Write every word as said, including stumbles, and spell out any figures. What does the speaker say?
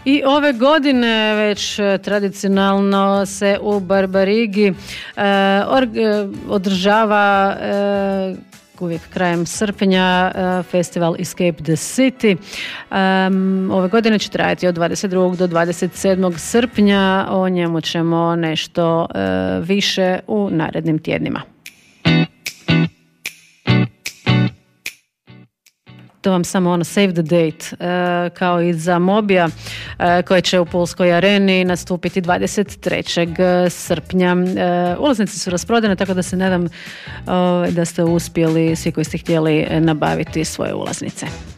I ove godine već tradicionalno se u Barbarigi e, org- održava e, uvijek krajem srpnja uh, festival Escape the City. Um, ove godine će trajati od dvadeset drugog do dvadeset sedmog srpnja. O njemu ćemo nešto uh, više u narednim tjednima. To vam samo ono save the date, uh, kao i za Mobija, uh, koje će u Pulskoj areni nastupiti dvadeset trećeg srpnja. Uh, ulaznice su rasprodane, tako da se nadam uh, da ste uspjeli, svi koji ste htjeli, nabaviti svoje ulaznice.